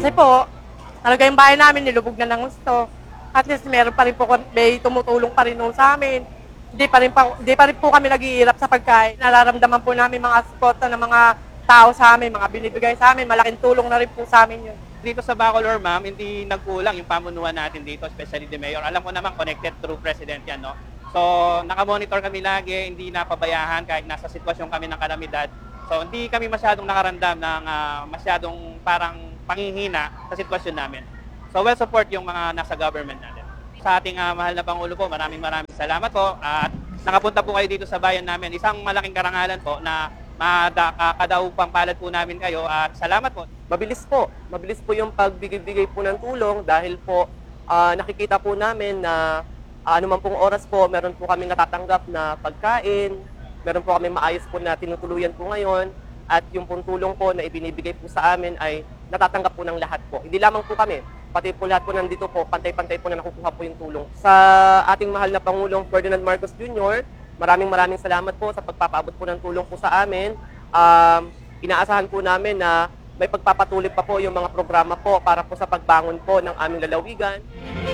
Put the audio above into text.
Kasi po, talaga yung bahay namin nilubog na ng gusto. At least meron pa rin po, may tumutulong pa rin sa amin. Hindi pa rin po kami naghihirap sa pagkain. Nararamdaman po namin mga suporta ng mga tao sa amin, mga binibigay sa amin. Malaking tulong na rin po sa amin yun. Dito sa Bacolor, ma'am, hindi nagkulang yung pamunuan natin dito, especially the mayor. Alam ko naman connected through president yan, no? So, nakamonitor kami lagi, hindi napabayahan kahit nasa sitwasyon kami ng kalamidad. So, hindi kami masyadong nakarandam ng masyadong parang panghihina sa sitwasyon namin. So, well support yung mga nasa government natin. Sa ating mahal na Pangulo po, maraming salamat po at nakapunta po kayo dito sa bayan namin. Isang malaking karangalan po na kadaupang palad po namin kayo at salamat po. Mabilis po yung pagbigay-bigay po ng tulong dahil po nakikita po namin na anuman pong oras po, meron po kami natatanggap na pagkain, meron po kami maayos po na tinutuluyan po ngayon, at yung pong tulong po na ibinibigay po sa amin ay natatanggap po ng lahat po. Hindi lamang po kami, pati po lahat po nandito po, pantay-pantay po na nakukuha po yung tulong. Sa ating mahal na Pangulong Ferdinand Marcos Jr., maraming salamat po sa pagpapaabot po ng tulong po sa amin. Inaasahan po namin na may pagpapatuloy pa po yung mga programa po para po sa pagbangon po ng aming lalawigan.